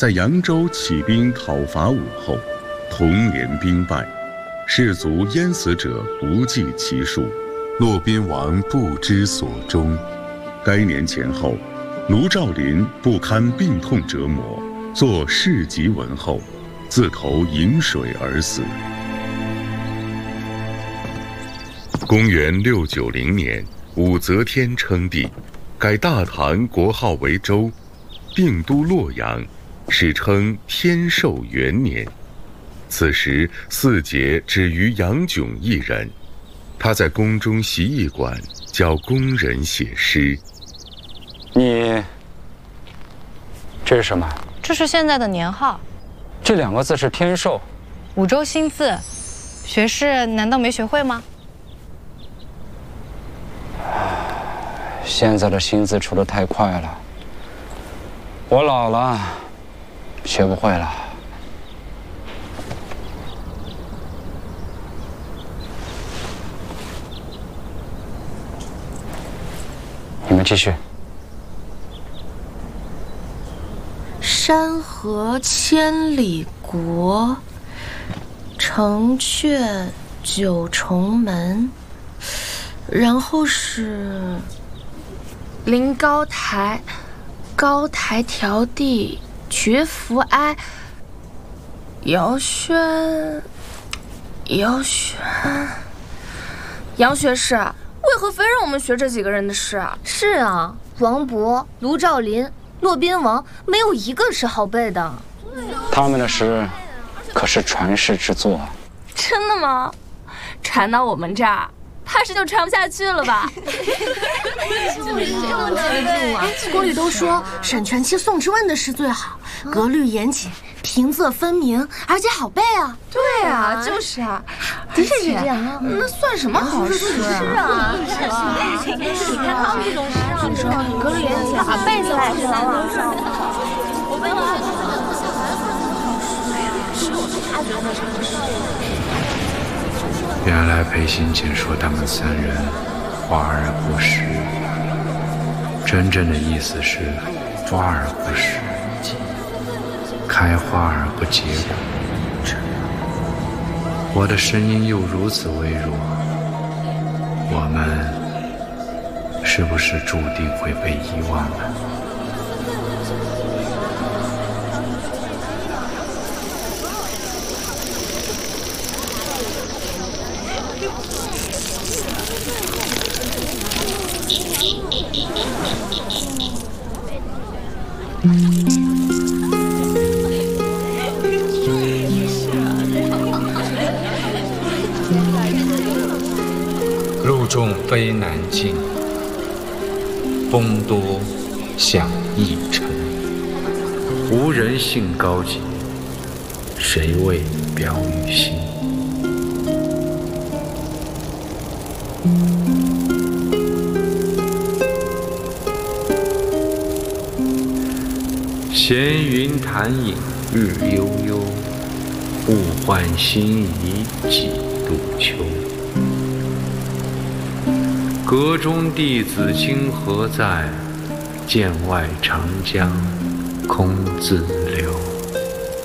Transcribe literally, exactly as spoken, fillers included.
在扬州起兵讨伐武后，同年兵败，士卒淹死者不计其数，骆宾王不知所终。该年前后，卢照邻不堪病痛折磨，作世疾文后，自投饮水而死。公元六九零年，武则天称帝，改大唐国号为周，定都洛阳，史称天寿元年。此时四节止于杨炯一人，他在宫中习艺馆教工人写诗。 你这是什么？ 这是现在的年号。 这两个字是天寿。 五洲新字，学士难道没学会吗？ 现在的新字出得太快了，我老了，学不会了。你们继续。 山河千里国，城阙九重门。然后是临高台，高台调地，绝福哀。姚轩，姚轩，杨学士，为何非让我们学这几个人的诗啊？ 是啊，王勃、卢照邻、骆宾王，没有一个是好背的。 他们的诗可是传世之作。 真的吗？传到我们这儿，怕是就传不下去了吧？ 宫里都说沈佺期、宋之问的诗最好，格律严谨，平仄分明，而且好背啊。 对啊，就是啊， 的确是这样啊。 那算什么好诗啊？ 是啊，你看他们这种诗啊， 你说格律严谨，把背下来是往往上。我问你。 原来裴行俭说他们三人花而不实，真正的意思是花而不实，开花而不结果。我的声音又如此微弱，我们是不是注定会被遗忘呢？路重非难进，风多响易沉。无人性高洁，谁为表于心？闲云潭影日悠悠，物换星移几度秋。阁中弟子今何在？剑外长江空自